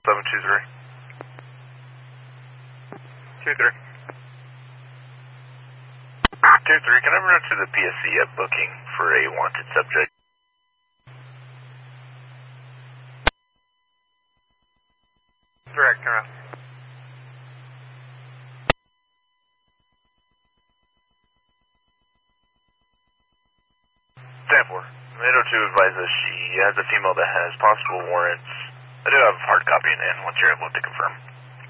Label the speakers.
Speaker 1: 723. 23. 23, can I run to the PSC at booking for a wanted subject? Direct, turn around. Stanford. 802 advises she has a female that has possible warrants. I do have a hard copy in, once you're able to confirm.